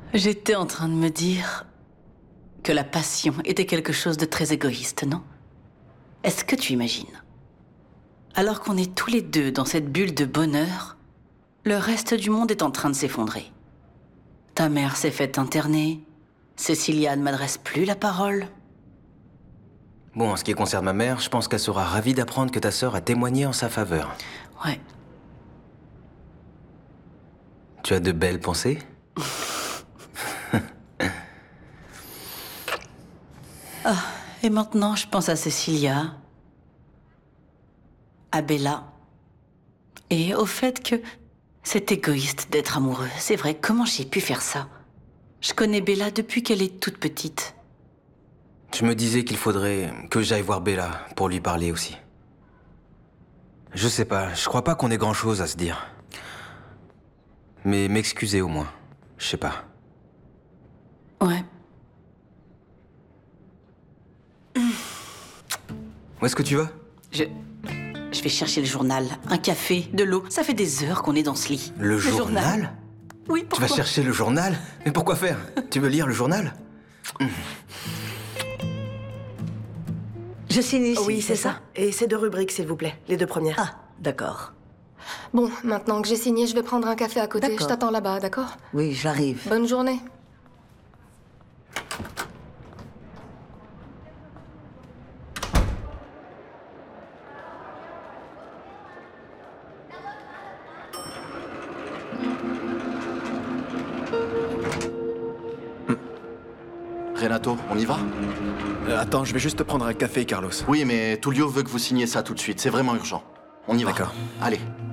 J'étais en train de me dire que la passion était quelque chose de très égoïste, non? Est-ce que tu imagines? Alors qu'on est tous les deux dans cette bulle de bonheur, le reste du monde est en train de s'effondrer. Ta mère s'est faite interner, Cécilia ne m'adresse plus la parole. Bon, en ce qui concerne ma mère, je pense qu'elle sera ravie d'apprendre que ta sœur a témoigné en sa faveur. Ouais. Tu as de belles pensées? Et maintenant, je pense à Cécilia, à Bella, et au fait que c'est égoïste d'être amoureux. C'est vrai, comment j'ai pu faire ça? Je connais Bella depuis qu'elle est toute petite. Je me disais qu'il faudrait que j'aille voir Bella pour lui parler aussi. Je sais pas, je crois pas qu'on ait grand-chose à se dire. Mais m'excuser au moins, je sais pas. Ouais. Où est-ce que tu vas? Je vais chercher le journal, un café, de l'eau. Ça fait des heures qu'on est dans ce lit. Le journal? Oui, Tu pourquoi? vas chercher le journal? Mais pourquoi faire? Tu veux lire le journal? Je signe ici. Oui, c'est ça. Et ces 2 rubriques, s'il vous plaît. Les 2 premières. Ah, d'accord. Bon, maintenant que j'ai signé, je vais prendre un café à côté. Je D'accord. t'attends là-bas, d'accord? Oui, j'arrive. Bonne journée. Renato, on y va? Attends, je vais juste te prendre un café, Carlos. Oui, mais Tullio veut que vous signiez ça tout de suite. C'est vraiment urgent. On y va. D'accord. Allez.